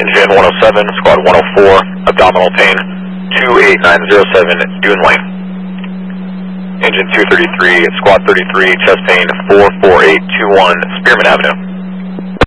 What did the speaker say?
Engine 107, Squad 104, abdominal pain, 28907, Dune Lane. Engine 233, Squad 33, chest pain, 44821, Spearman Avenue.